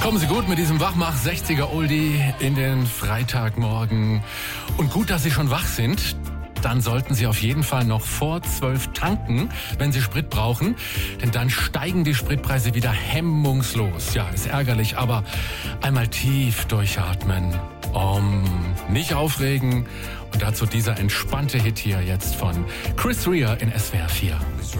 Kommen Sie gut mit diesem Wachmach 60er Oldie in den Freitagmorgen. Und gut, dass Sie schon wach sind. Dann sollten Sie auf jeden Fall noch vor 12 tanken, wenn Sie Sprit brauchen. Denn dann steigen die Spritpreise wieder hemmungslos. Ja, ist ärgerlich, aber einmal tief durchatmen. Nicht aufregen. Und dazu dieser entspannte Hit hier jetzt von Chris Rea in SWR 4.